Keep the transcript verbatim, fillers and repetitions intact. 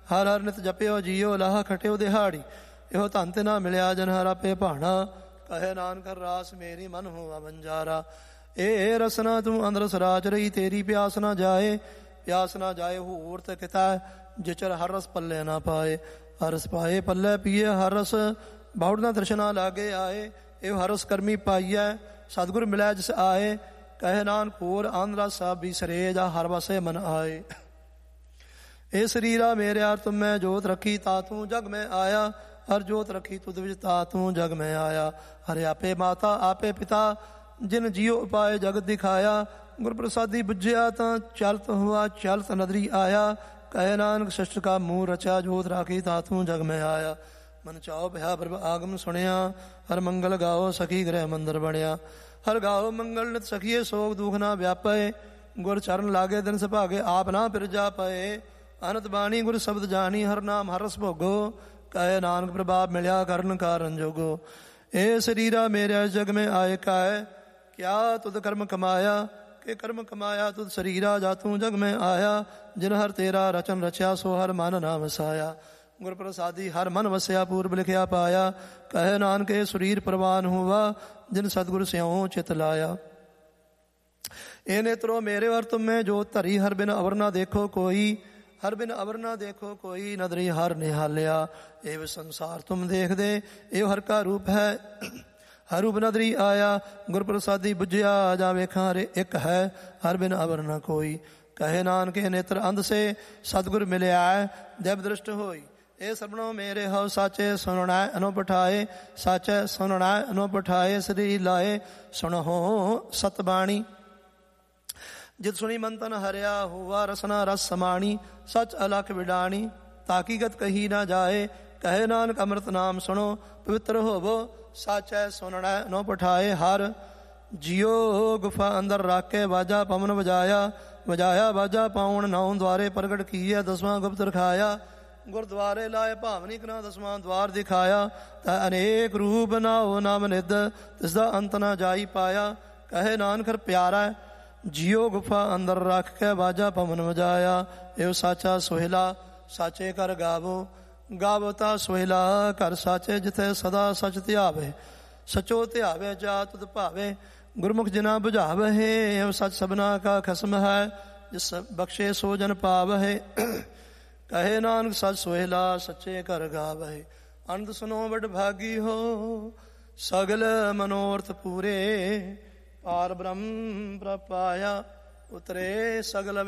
ਹਰ ਹਰ ਨਿਤ ਜਪਿਓ ਜੀਓ ਲਾਹ ਖਟਿਓ ਦਿਹਾੜੀ। ਇਹੋ ਧਨ ਤੇ ਨਾ ਮਿਲਿਆ ਜਨ ਹਰ ਆਪੇ ਭਾਣਾ। ਕਹੇ ਨਾਨਕ ਰਾਸ ਮੇਰੀ ਮਨ ਹੋਆ ਬੰਜਾਰਾ। ਇਹ ਰਸਨਾ ਤੂੰ ਅੰਦਰ ਸਰਾਚ ਰਹੀ ਤੇਰੀ ਪਿਆਸ ਨਾ ਜਾਏ। ਪਿਆਸ ਨਾ ਜਾਏ ਹੋਰ ਤੇ ਕਿਤਾ ਜਿਚਰ ਹਰ ਰਸ ਪੱਲੇ ਨਾ ਪਾਏ। ਹਰ ਰਸ ਪਾਏ ਪੱਲੇ ਪੀਏ ਹਰ ਰਸ ਬਾਉੜ ਨਾ ਦਰਸ਼ਨਾ ਲਾਗੇ ਆਏ। ਇਹ ਹਰ ਰਸ ਕਰਮੀ ਪਾਈਐ ਸਤਿਗੁਰ ਮਿਲੈ ਜਿਸ ਆਏ। ਕਹੇ ਨਾਨਕ ਹੋਰ ਆਂਧਰਾ ਸਭ ਬਿਸਰੇ ਜਾ ਹਰ ਵਸੇ ਮਨ ਆਏ। ਇਹ ਸਰੀਰਾ ਮੇਰੇ ਹਰ ਤੁਮ ਮੈਂ ਜੋਤ ਰੱਖੀ ਤਾ ਤੂੰ ਜਗ ਮੈਂ ਆਇਆ। ਹਰ ਜੋਤ ਰੱਖੀ ਤੁਧ ਵਿੱਚ ਤਾ ਤੂੰ ਜਗ ਮੈਂ ਆਇਆ। ਹਰਿ ਆਪੇ ਮਾਤਾ ਆਪੇ ਪਿਤਾ ਜਿਨ ਜੀਓ ਉਪਾਏ ਜਗਤ ਦਿਖਾਇਆ। ਗੁਰ ਪ੍ਰਸਾਦੀ ਬੁੱਝਿਆ ਤਾਂ ਚਲਤ ਹੁਆ ਚਲਤ ਨਦਰੀ ਆਇਆ। ਕਹੇ ਨਾਨਕ ਸ਼ਸਟ ਕਾ ਮੂੰਹ ਰਚਾ ਜੋਤ ਰਾਖੀ ਤਾ ਤੂੰ ਜਗ ਮੈਂ ਆਇਆ। ਮਨ ਚਾਓ ਭਇਆ ਪ੍ਰਭ ਆਗਮ ਸੁਣਿਆ। ਹਰ ਮੰਗਲ ਗਾਓ ਸਖੀ ਗ੍ਰਹਿ ਮੰਦਰ ਬਣਿਆ। ਹਰ ਗਾਓ ਮੰਗਲ ਨਿਤ ਸਖੀਏ ਸੋਗ ਦੁਖ ਨਾ ਵਿਆਪੇ। ਗੁਰ ਚਰਨ ਲਾਗੇ ਦਿਨ ਸੁਭਾਗੇ ਆਪ ਨਾ ਫਿਰ ਜਾ ਪਏ। ਅਨੰਤ ਬਾਣੀ ਗੁਰ ਸ਼ਬਦ ਜਾਣੀ ਹਰ ਨਾਮ ਹਰ ਰਸ ਭੋਗੋ। ਕਹੇ ਨਾਨਕ ਪ੍ਰਭਾਵ ਮਿਲਿਆ ਕਰਨ ਕਾਰਨ ਜੋਗੋ। ਇਹ ਸਰੀਰਾ ਮੇਰੇ ਜਗ ਮੈਂ ਆਏ ਕਾਇ ਕਿਆ ਤੁਧ ਕਰਮ ਕਮਾਇਆ। ਕਿ ਕਰਮ ਕਮਾਇਆ ਤੁਧ ਸਰੀਰਾ ਜਾ ਤੂੰ ਜਗ ਮੈਂ ਆਇਆ। ਜਿਨ ਹਰ ਤੇਰਾ ਰਚਨ ਰਚਿਆ ਸੋ ਹਰ ਮਨ ਨਾ ਵਸਾਇਆ। ਗੁਰ ਪ੍ਰਸਾਦੀ ਹਰ ਮਨ ਵਸਿਆ ਪੂਰਬ ਲਿਖਿਆ ਪਾਇਆ। ਕਹੇ ਨਾਨਕ ਇਹ ਸਰੀਰ ਪ੍ਰਵਾਨ ਹੋਵਾ ਜਿਨ ਸਤਿਗੁਰ ਸਿਉ ਚਿਤ ਲਾਇਆ। ਇਹ ਨੇਤਰੋ ਮੇਰੇ ਵਰ ਤੁਮੇ ਜੋ ਧਰੀ ਹਰ ਬਿਨ ਅਵਰ ਨਾ ਦੇਖੋ ਕੋਈ। ਹਰ ਬਿਨ ਅਵਰ ਨਾ ਦੇਖੋ ਕੋਈ ਨਦਰੀ ਹਰ ਨਿਹਾਲਿਆ। ਇਹ ਸੰਸਾਰ ਤੁਮ ਦੇਖਦੇ ਇਹ ਹਰ ਕਾ ਰੂਪ ਹੈ। ਹਰ ਰੂਪ ਨਦਰੀ ਆਇਆ। ਗੁਰ ਪ੍ਰਸਾਦੀ ਬੁੱਝਿਆ ਜਾ ਵੇਖਾਂ ਰੇ ਇੱਕ ਹੈ। ਹਰ ਬਿਨ ਅਵਰ ਨਾ ਕੋਈ। ਕਹੇ ਨਾਨਕ ਨੇਤਰ ਅੰਧ ਸੇ ਸਤਿਗੁਰ ਮਿਲਿਆ ਜਬ ਦ੍ਰਿਸ਼ਟ ਹੋਈ। ਇਹ ਸਭਨੋ ਮੇਰੇ ਹਉ ਸਾਚੇ ਸੁਣਨਾ ਅਨੋ ਪਠਾਏ। ਸਾਚੇ ਸੁਣਨਾ ਅਨੋ ਪਠਾਏ ਸ੍ਰੀ ਲਾਏ। ਸੁਣੋ ਸਤ ਬਾਣੀ ਜਿਤ ਸੁਣੀ ਮਨ ਤਨ ਹਰਿਆ ਹੋਵਾ ਰਸਨਾ ਰਸ ਸਮਾਣੀ। ਸਚ ਅਲਖ ਵਿਡਾਣੀ ਤਾਕੀਗਤ ਕਹੀ ਨਾ ਜਾਏ। ਕਹੇ ਨਾਨਕ ਅੰਮ੍ਰਿਤ ਨਾਮ ਸੁਣੋ ਪਵਿੱਤਰ ਹੋਵੋ। ਸਾਚੈ ਸੁਣਨਾ ਨੋ ਪਠਾਏ ਹਰ ਜਿਉ ਗੁਫਾ ਅੰਦਰ ਰਾਖੇ। ਵਾਜਾ ਪਵਨ ਵਜਾਇਆ ਵਜਾਇਆ ਵਾਜਾ ਪਾਉਣ ਨੌ ਦੁਆਰੇ ਪ੍ਰਗਟ ਕੀਏ ਦਸਵਾਂ ਗੁਪਤ ਰਖਾਇਆ। ਗੁਰਦੁਆਰੇ ਲਾਏ ਭਾਵਨੀ ਕਨਾ ਦਸਵਾਂ ਦਵਾਰ ਦਿਖਾਇਆ। ਤਾਂ ਅਨੇਕ ਰੂਪ ਨਾਉ ਨਾਮ ਨਿਧ ਤਿਸ ਦਾ ਅੰਤ ਨਾ ਜਾਈ ਪਾਇਆ। ਕਹੇ ਨਾਨਕ ਪਿਆਰਾ ਜਿਉ ਗੁਫਾ ਅੰਦਰ ਰੱਖ ਕੇ ਵਾਜਾ ਪਵਨ ਵਜਾਇਆ। ਇਹ ਸਾਚਾ ਸੋਹਿਲਾ ਸਾਚੇ ਕਰ ਗਾਵੋ। ਗਾਵੋ ਤਾ ਸੋਹਿਲਾ ਕਰ ਸਾਚੇ ਜਿਥੇ ਸਦਾ ਸਚ ਧਿਆਵੇ। ਸਚੋ ਧਿਆਵੇ ਜਾ ਤੁਧ ਭਾਵੇ। ਗੁਰਮੁਖ ਜਿਨਾ ਬੁਝਾਵੇ ਇਹ ਸਚ ਸਭਨਾ ਕਾ ਖਸਮ ਹੈ। ਜਿਸ ਬਖਸ਼ੇ ਸੋ ਜਨ ਪਾਵਹਿ। ਕਹੇ ਨਾਨਕ ਸਚ ਸੋਹਿਲਾ ਸੱਚੇ ਕਰ ਗਾਵਹਿ। ਅਨੰਦ ਸੁਨੋ ਵਡ ਭਾਗੀ ਹੋ ਸਗਲ ਮਨੋਰਥ ਪੂਰੇ। ਪਾਰ ਬ੍ਰਹਮ ਪ੍ਰਪਾਇਆ ਉਤਰੇ ਸਗਲ